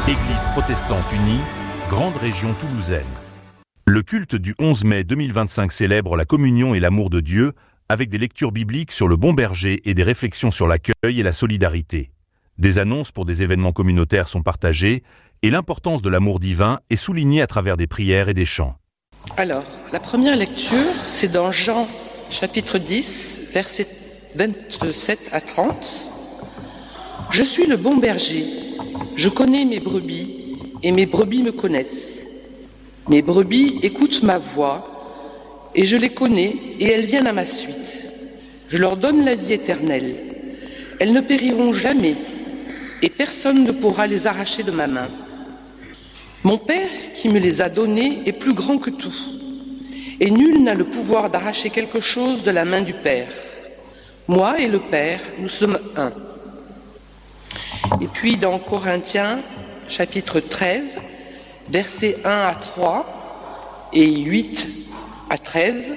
Église protestante unie, grande région toulousaine. Le culte du 11 mai 2025 célèbre la communion et l'amour de Dieu avec des lectures bibliques sur le bon berger et des réflexions sur l'accueil et la solidarité. Des annonces pour des événements communautaires sont partagées et l'importance de l'amour divin est soulignée à travers des prières et des chants. Alors, la première lecture, c'est dans Jean chapitre 10, versets 27 à 30. « Je suis le bon berger, je connais mes brebis et mes brebis me connaissent. Mes brebis écoutent ma voix et je les connais et elles viennent à ma suite. Je leur donne la vie éternelle. Elles ne périront jamais et personne ne pourra les arracher de ma main. Mon Père qui me les a donnés est plus grand que tout et nul n'a le pouvoir d'arracher quelque chose de la main du Père. Moi et le Père, nous sommes un. » Et puis dans Corinthiens, chapitre 13, versets 1 à 3 et 8 à 13.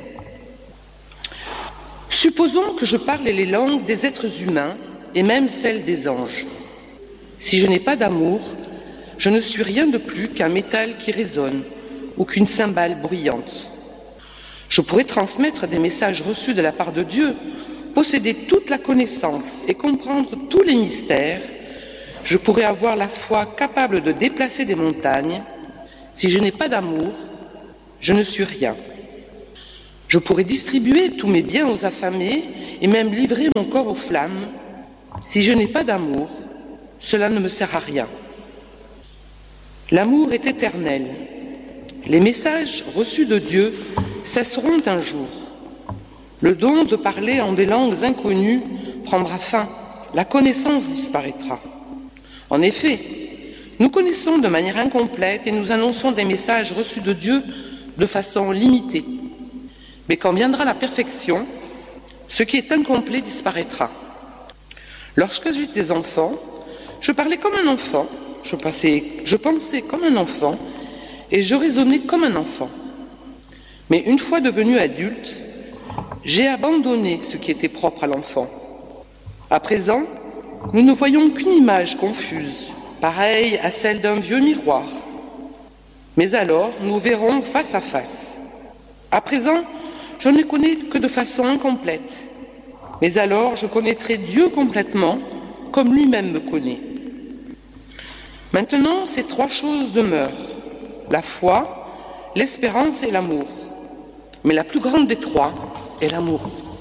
« Supposons que je parle les langues des êtres humains et même celles des anges. Si je n'ai pas d'amour, je ne suis rien de plus qu'un métal qui résonne ou qu'une cymbale bruyante. Je pourrais transmettre des messages reçus de la part de Dieu, posséder toute la connaissance et comprendre tous les mystères. Je pourrais avoir la foi capable de déplacer des montagnes. Si je n'ai pas d'amour, je ne suis rien. Je pourrais distribuer tous mes biens aux affamés et même livrer mon corps aux flammes. Si je n'ai pas d'amour, cela ne me sert à rien. L'amour est éternel. Les messages reçus de Dieu cesseront un jour. Le don de parler en des langues inconnues prendra fin, la connaissance disparaîtra. En effet, nous connaissons de manière incomplète et nous annonçons des messages reçus de Dieu de façon limitée. Mais quand viendra la perfection, ce qui est incomplet disparaîtra. Lorsque j'étais enfant, je parlais comme un enfant, je pensais comme un enfant et je raisonnais comme un enfant. Mais une fois devenu adulte, j'ai abandonné ce qui était propre à l'enfant. À présent, nous ne voyons qu'une image confuse, pareille à celle d'un vieux miroir. Mais alors, nous verrons face à face. À présent, je ne connais que de façon incomplète. Mais alors, je connaîtrai Dieu complètement, comme lui-même me connaît. Maintenant, ces trois choses demeurent, la foi, l'espérance et l'amour. Mais la plus grande des trois est l'amour.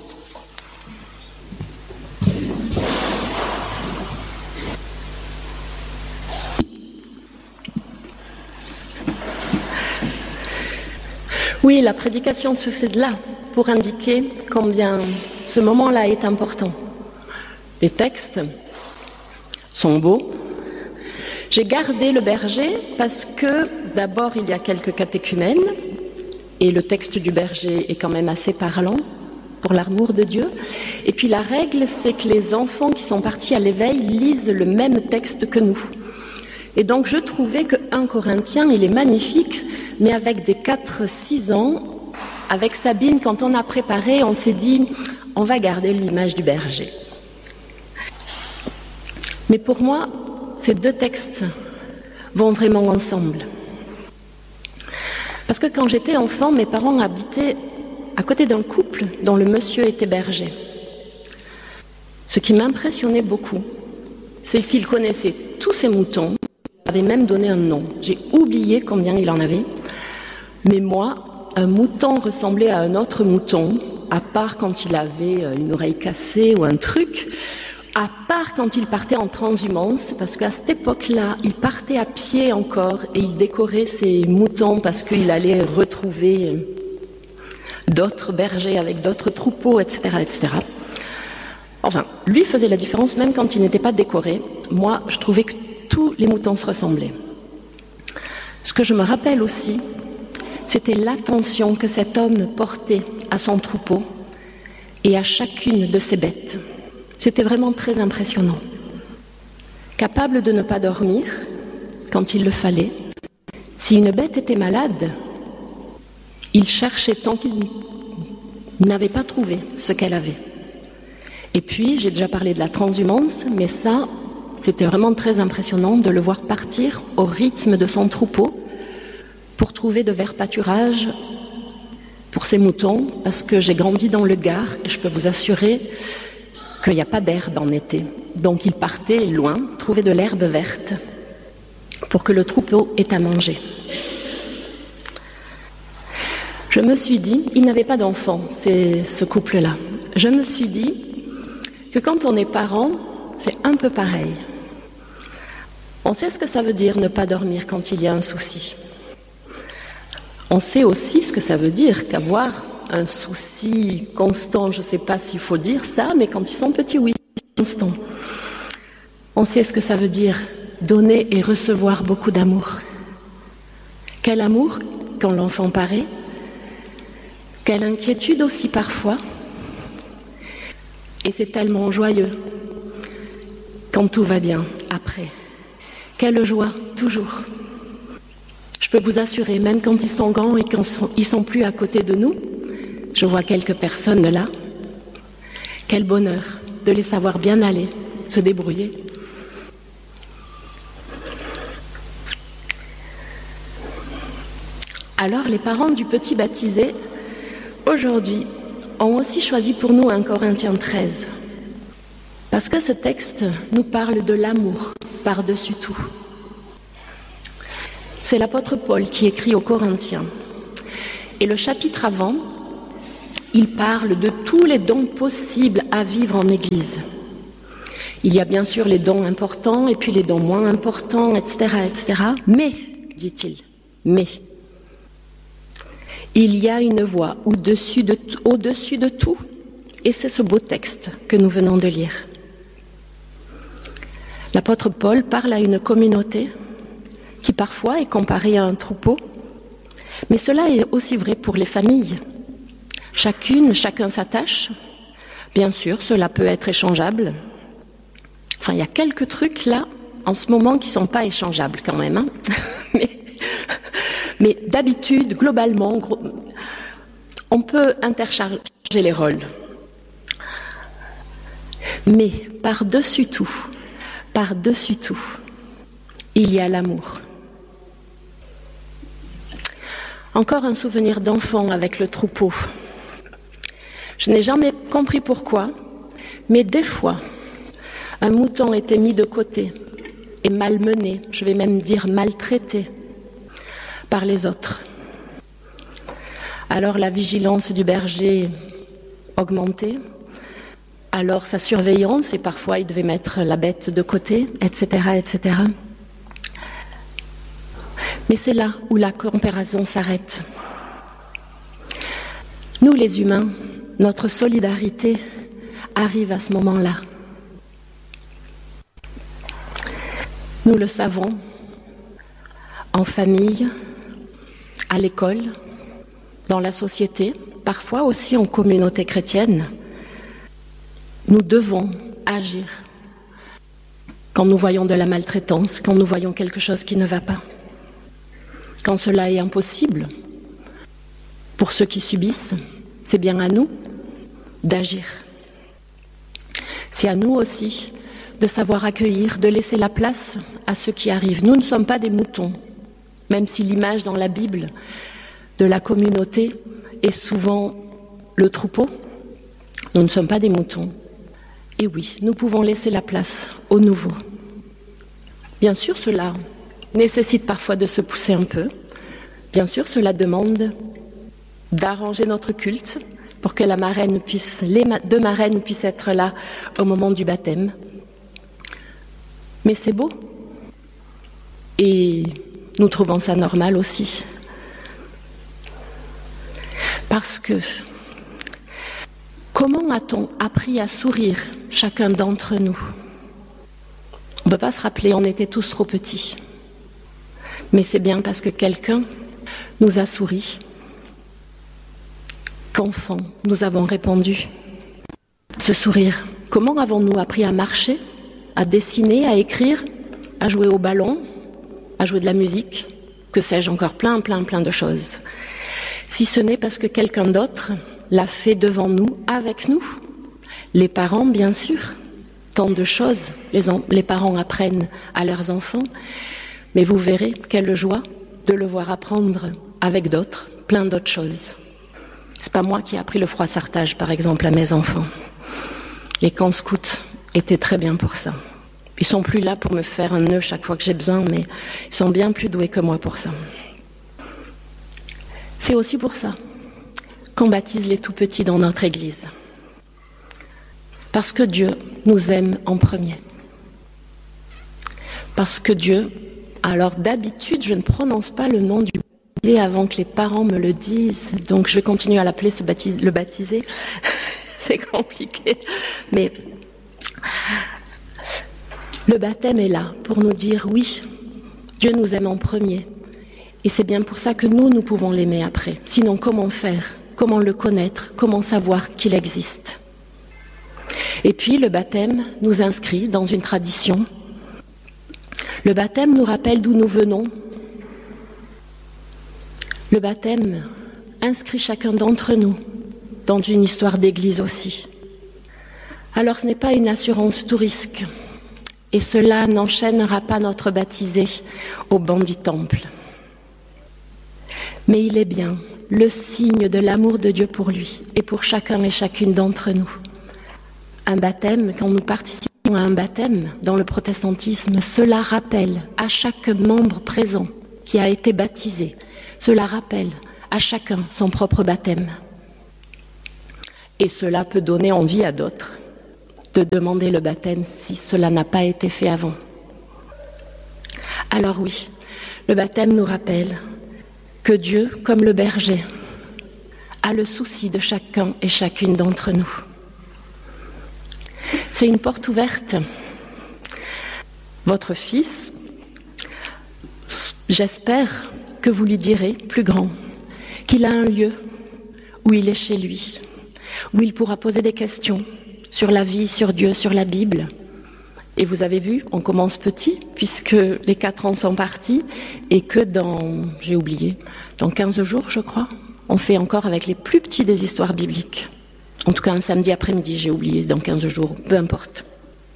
Oui, la prédication se fait de là pour indiquer combien ce moment-là est important. Les textes sont beaux. J'ai gardé le berger parce que d'abord il y a quelques catéchumènes et le texte du berger est quand même assez parlant pour l'amour de Dieu. Et puis la règle, c'est que les enfants qui sont partis à l'éveil lisent le même texte que nous. Et donc je trouvais que 1 Corinthiens, il est magnifique, mais avec des 4-6 ans, avec Sabine, quand on a préparé, on s'est dit, on va garder l'image du berger. Mais pour moi, ces deux textes vont vraiment ensemble. Parce que quand j'étais enfant, mes parents habitaient à côté d'un couple dont le monsieur était berger. Ce qui m'impressionnait beaucoup, c'est qu'il connaissait tous ses moutons, il avait même donné un nom. J'ai oublié combien il en avait. Mais moi, un mouton ressemblait à un autre mouton, à part quand il avait une oreille cassée ou un truc, à part quand il partait en transhumance, parce qu'à cette époque-là, il partait à pied encore et il décorait ses moutons parce qu'il allait retrouver d'autres bergers avec d'autres troupeaux, etc., etc. Enfin, lui faisait la différence même quand il n'était pas décoré. Moi, je trouvais que tous les moutons se ressemblaient. Ce que je me rappelle aussi, c'était l'attention que cet homme portait à son troupeau et à chacune de ses bêtes. C'était vraiment très impressionnant. Capable de ne pas dormir quand il le fallait. Si une bête était malade, il cherchait tant qu'il n'avait pas trouvé ce qu'elle avait. Et puis, j'ai déjà parlé de la transhumance, mais ça, c'était vraiment très impressionnant de le voir partir au rythme de son troupeau pour trouver de verts pâturages pour ses moutons, parce que j'ai grandi dans le Gard et je peux vous assurer qu'il n'y a pas d'herbe en été. Donc il partait loin, trouver de l'herbe verte pour que le troupeau ait à manger. Je me suis dit, ils n'avaient pas d'enfants, c'est ce couple-là. Je me suis dit que quand on est parent, c'est un peu pareil. On sait ce que ça veut dire ne pas dormir quand il y a un souci. On sait aussi ce que ça veut dire qu'avoir un souci constant, je ne sais pas s'il faut dire ça, mais quand ils sont petits, oui, constant. On sait ce que ça veut dire donner et recevoir beaucoup d'amour. Quel amour quand l'enfant paraît, quelle inquiétude aussi parfois. Et c'est tellement joyeux quand tout va bien après. Quelle joie, toujours. Je peux vous assurer, même quand ils sont grands et quand ils sont plus à côté de nous, je vois quelques personnes là. Quel bonheur de les savoir bien aller, se débrouiller. Alors les parents du petit baptisé, aujourd'hui, ont aussi choisi pour nous un Corinthiens 13. Parce que ce texte nous parle de l'amour par-dessus tout. C'est l'apôtre Paul qui écrit aux Corinthiens. Et le chapitre avant, il parle de tous les dons possibles à vivre en Église. Il y a bien sûr les dons importants et puis les dons moins importants, etc., etc. Mais, dit-il, mais, il y a une voie au-dessus de tout, et c'est ce beau texte que nous venons de lire. L'apôtre Paul parle à une communauté qui parfois est comparée à un troupeau, mais cela est aussi vrai pour les familles. Chacun s'attache. Bien sûr, cela peut être échangeable. Enfin, il y a quelques trucs là, en ce moment, qui ne sont pas échangeables quand même. Hein. Mais d'habitude, globalement, on peut intercharger les rôles. Mais par-dessus tout, il y a l'amour. Encore un souvenir d'enfant avec le troupeau. Je n'ai jamais compris pourquoi, mais des fois, un mouton était mis de côté et malmené, je vais même dire maltraité, par les autres. Alors la vigilance du berger augmentait, alors sa surveillance, et parfois il devait mettre la bête de côté, etc., etc. Mais c'est là où la comparaison s'arrête. Nous les humains, notre solidarité arrive à ce moment-là. Nous le savons, en famille, à l'école, dans la société, parfois aussi en communauté chrétienne, nous devons agir quand nous voyons de la maltraitance, quand nous voyons quelque chose qui ne va pas. Quand cela est impossible, pour ceux qui subissent, c'est bien à nous d'agir. C'est à nous aussi de savoir accueillir, de laisser la place à ceux qui arrivent. Nous ne sommes pas des moutons, même si l'image dans la Bible de la communauté est souvent le troupeau. Nous ne sommes pas des moutons. Et oui, nous pouvons laisser la place aux nouveaux. Bien sûr, cela nécessite parfois de se pousser un peu. Bien sûr, cela demande d'arranger notre culte pour que les deux marraines puissent être là au moment du baptême. Mais c'est beau. Et nous trouvons ça normal aussi. Parce que comment a-t-on appris à sourire, chacun d'entre nous ? On ne peut pas se rappeler, on était tous trop petits. Mais c'est bien parce que quelqu'un nous a souri qu'enfant, nous avons répondu. Ce sourire, comment avons-nous appris à marcher, à dessiner, à écrire, à jouer au ballon, à jouer de la musique, que sais-je encore, plein de choses. Si ce n'est parce que quelqu'un d'autre l'a fait devant nous, avec nous. Les parents, bien sûr. tant de choses les parents apprennent à leurs enfants, mais vous verrez quelle joie de le voir apprendre avec d'autres, plein d'autres choses. C'est pas moi qui ai appris le froissartage, par exemple, à mes enfants. Les camps scouts étaient très bien pour ça. Ils sont plus là pour me faire un nœud chaque fois que j'ai besoin, mais ils sont bien plus doués que moi pour ça. C'est aussi pour ça qu'on baptise les tout-petits dans notre Église. Parce que Dieu nous aime en premier. Parce que Dieu, alors d'habitude, je ne prononce pas le nom du baptisé avant que les parents me le disent, donc je vais continuer à l'appeler le baptisé. C'est compliqué, mais le baptême est là pour nous dire oui, Dieu nous aime en premier. Et c'est bien pour ça que nous pouvons l'aimer après. Sinon, comment faire ? Comment le connaître ? Comment savoir qu'il existe ? Et puis, le baptême nous inscrit dans une tradition. Le baptême nous rappelle d'où nous venons. Le baptême inscrit chacun d'entre nous dans une histoire d'église aussi. Alors, ce n'est pas une assurance tout risque. Et cela n'enchaînera pas notre baptisé au banc du temple. Mais il est bien le signe de l'amour de Dieu pour lui et pour chacun et chacune d'entre nous. Un baptême, quand nous participons à un baptême dans le protestantisme, cela rappelle à chaque membre présent qui a été baptisé, cela rappelle à chacun son propre baptême. Et cela peut donner envie à d'autres de demander le baptême si cela n'a pas été fait avant. Alors oui, le baptême nous rappelle que Dieu, comme le berger, a le souci de chacun et chacune d'entre nous. C'est une porte ouverte. Votre fils, j'espère que vous lui direz, plus grand, qu'il a un lieu où il est chez lui, où il pourra poser des questions sur la vie, sur Dieu, sur la Bible. Et vous avez vu, on commence petit, puisque les 4 ans sont partis, et que dans 15 jours, je crois, on fait encore avec les plus petits des histoires bibliques. En tout cas, un samedi après-midi, j'ai oublié, dans 15 jours, peu importe.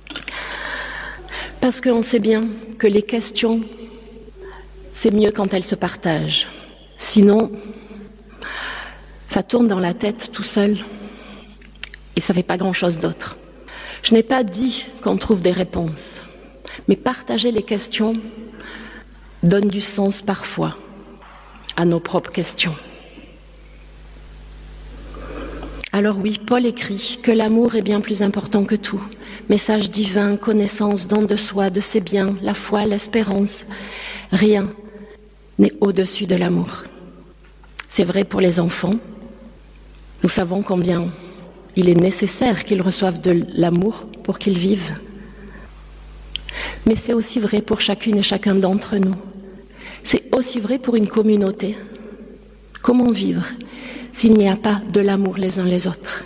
Parce qu'on sait bien que les questions, c'est mieux quand elles se partagent. Sinon, ça tourne dans la tête tout seul, et ça ne fait pas grand-chose d'autre. Je n'ai pas dit qu'on trouve des réponses, mais partager les questions donne du sens parfois à nos propres questions. Alors oui, Paul écrit que l'amour est bien plus important que tout. Message divin, connaissance, don de soi, de ses biens, la foi, l'espérance. Rien n'est au-dessus de l'amour. C'est vrai pour les enfants. Nous savons combien il est nécessaire qu'ils reçoivent de l'amour pour qu'ils vivent. Mais c'est aussi vrai pour chacune et chacun d'entre nous. C'est aussi vrai pour une communauté. Comment vivre s'il n'y a pas de l'amour les uns les autres?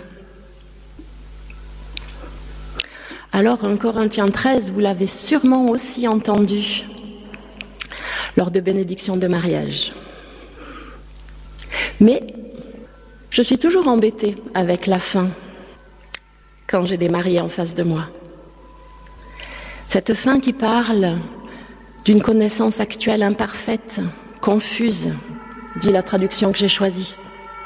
Alors, 1 Corinthiens 13, vous l'avez sûrement aussi entendu lors de bénédictions de mariage. Mais je suis toujours embêtée avec la fin quand j'ai des mariés en face de moi. Cette fin qui parle d'une connaissance actuelle imparfaite, confuse, dit la traduction que j'ai choisie.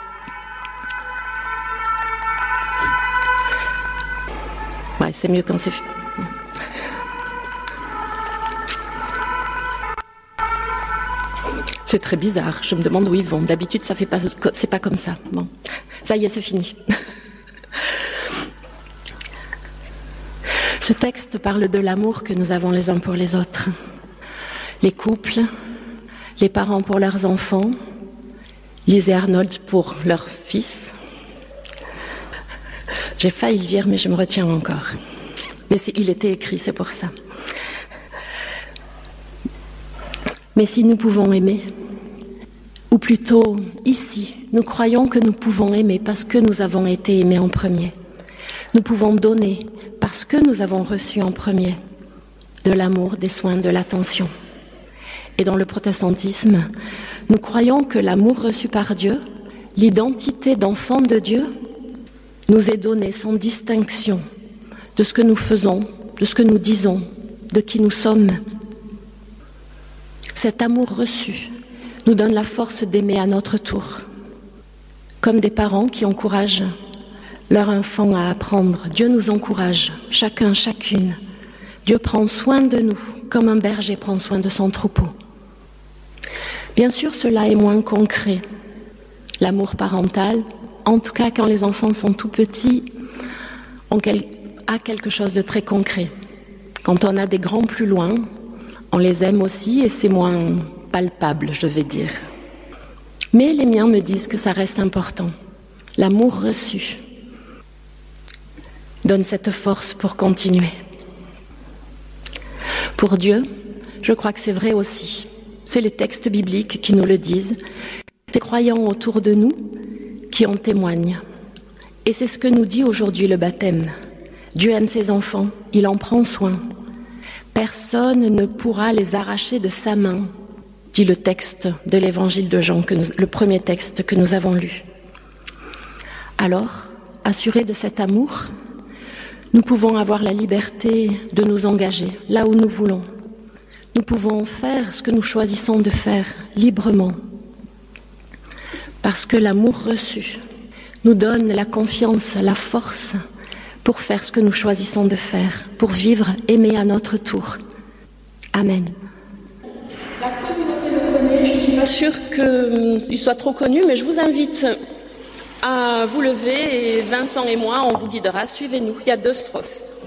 Ouais, c'est mieux quand c'est... C'est très bizarre, je me demande où ils vont. D'habitude, c'est pas comme ça. Bon, ça y est, c'est fini. Ce texte parle de l'amour que nous avons les uns pour les autres. Les couples, les parents pour leurs enfants, Lise et Arnold pour leurs fils. J'ai failli le dire, mais je me retiens encore. Mais il était écrit, c'est pour ça. Mais si nous pouvons aimer, ou plutôt ici, nous croyons que nous pouvons aimer parce que nous avons été aimés en premier. Nous pouvons donner parce que nous avons reçu en premier de l'amour, des soins, de l'attention. Et dans le protestantisme, nous croyons que l'amour reçu par Dieu, l'identité d'enfant de Dieu, nous est donné sans distinction de ce que nous faisons de ce que nous disons, de qui nous sommes. Cet amour reçu nous donne la force d'aimer à notre tour, comme des parents qui encouragent leur enfant à apprendre. Dieu nous encourage, chacun, chacune. Dieu prend soin de nous, comme un berger prend soin de son troupeau. Bien sûr, cela est moins concret. L'amour parental, en tout cas quand les enfants sont tout petits, a quelque chose de très concret. Quand on a des grands plus loin, on les aime aussi et c'est moins palpable, je vais dire. Mais les miens me disent que ça reste important. L'amour reçu donne cette force pour continuer. Pour Dieu, je crois que c'est vrai aussi. C'est les textes bibliques qui nous le disent. C'est les croyants autour de nous qui en témoignent. Et c'est ce que nous dit aujourd'hui le baptême. Dieu aime ses enfants, il en prend soin. Personne ne pourra les arracher de sa main, dit le texte de l'évangile de Jean, le premier texte que nous avons lu. Alors, assurés de cet amour, nous pouvons avoir la liberté de nous engager là où nous voulons. Nous pouvons faire ce que nous choisissons de faire librement. Parce que l'amour reçu nous donne la confiance, la force pour faire ce que nous choisissons de faire, pour vivre, aimer à notre tour. Amen. La communauté le connaît, je ne suis pas sûre qu'il soit trop connu, mais je vous invite à vous lever et Vincent et moi, on vous guidera. Suivez-nous, il y a 2 strophes.